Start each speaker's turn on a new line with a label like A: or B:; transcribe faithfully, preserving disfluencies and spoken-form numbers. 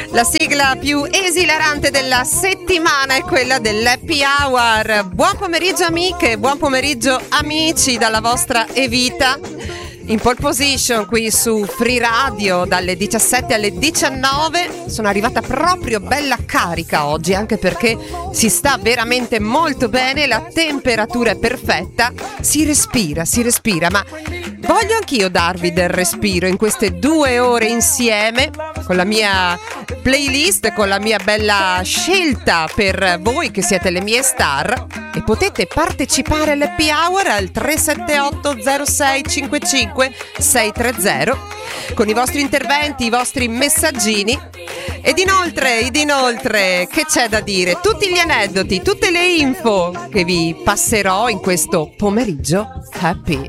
A: La sigla più esilarante della settimana è quella dell'Happy Hour. Buon pomeriggio amiche, buon pomeriggio amici dalla vostra Evita. In pole position qui su Free Radio dalle diciassette alle diciannove. Sono arrivata proprio bella carica oggi, anche perché si sta veramente molto bene, la temperatura è perfetta, si respira, si respira, ma voglio anch'io darvi del respiro in queste due ore insieme con la mia playlist, con la mia bella scelta per voi che siete le mie star, e potete partecipare all'Happy Hour al tre sette otto zero sei cinque cinque sei tre zero con i vostri interventi, i vostri messaggini. Ed inoltre, ed inoltre, che c'è da dire? Tutti gli aneddoti, tutte le info che vi passerò in questo pomeriggio Happy